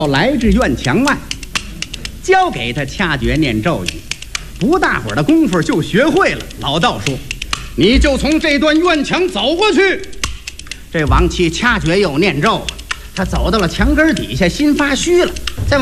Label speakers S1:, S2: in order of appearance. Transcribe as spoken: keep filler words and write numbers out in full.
S1: 来至院墙外，教给他掐诀念咒语，不大会儿的功夫就学会了。老道说：“你就从这段院墙走过去。”这王七掐诀又念咒，他走到了墙根底下，心发虚了。